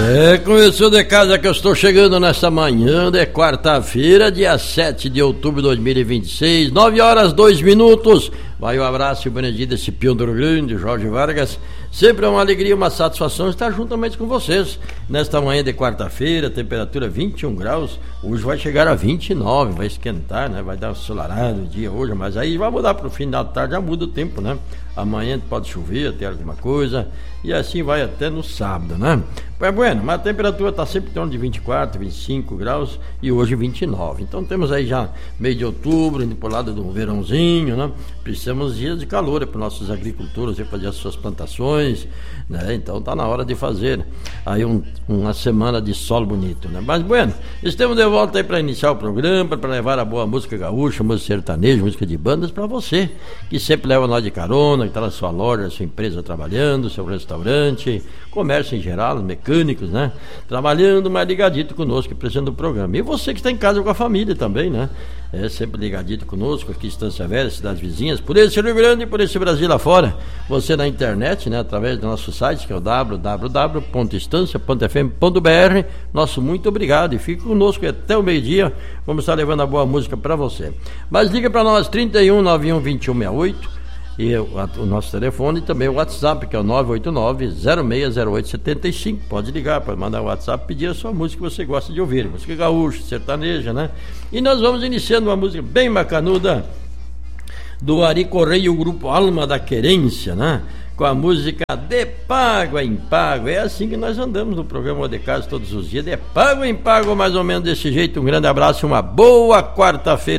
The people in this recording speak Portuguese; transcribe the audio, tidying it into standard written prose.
Começou de casa que eu estou chegando nesta manhã de quarta-feira, dia 7 de outubro de 2026, 9h02. Vai o abraço e o Benedito desse peão do Rio Grande, Jorge Vargas. Sempre é uma alegria, uma satisfação estar juntamente com vocês. Nesta manhã de quarta-feira, temperatura 21 graus. Hoje vai chegar a 29, vai esquentar, né? Vai dar um solarado o dia hoje, mas aí vai mudar para o final da tarde, já muda o tempo, né? Amanhã pode chover, ter alguma coisa, e assim vai até no sábado, né? Mas bueno, mas a temperatura está sempre em torno de 24, 25 graus e hoje 29. Então temos aí já meio de outubro, indo por lado do verãozinho, né? Precisamos de dias de calor para os nossos agricultores fazer as suas plantações, né? Então tá na hora de fazer aí uma semana de sol bonito, né? Mas bueno, estamos de volta aí para iniciar o programa, para levar a boa música gaúcha, música sertaneja, música de bandas para você, que sempre leva nós de carona, que está na sua loja, sua empresa trabalhando, seu restaurante, comércio em geral, mecânicos, né? Trabalhando, mas ligadito conosco, precisando do programa. E você que está em casa com a família também, né? Sempre ligadito conosco, aqui em Estância Velha, cidades vizinhas, por esse Rio Grande e por esse Brasil lá fora. Você na internet, né? Através do nosso site, que é o www.estancia.fm.br. Nosso muito obrigado e fique conosco até o meio-dia. Vamos estar levando a boa música para você. Mas liga para nós, 31 91 2168. E o nosso telefone e também o WhatsApp, que é o 989-060875. Pode ligar, pode mandar o WhatsApp e pedir a sua música que você gosta de ouvir. Música gaúcha, sertaneja, né? E nós vamos iniciando uma música bem bacanuda do Ari Correia e o grupo Alma da Querência, né? Com a música De Pago em Pago. É assim que nós andamos no programa de casa todos os dias, de pago em pago, mais ou menos desse jeito. Um grande abraço e uma boa quarta-feira.